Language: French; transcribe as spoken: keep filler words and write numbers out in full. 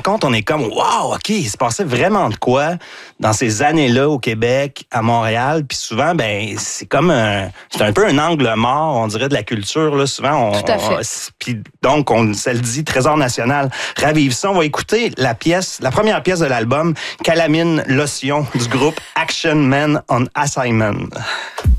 compte, on est comme, wow, OK, il se passait vraiment de quoi dans ces années-là au Québec, à Montréal. Puis souvent, ben c'est comme un, c'est un peu un angle mort, on dirait, de la culture. Là. Souvent, on, Tout à fait. on, puis donc, on se le dit, Trésor national. Ravive ça. On va écouter la pièce, la première pièce de l'album, Calamine Lotion, du groupe Action Men on Assignment.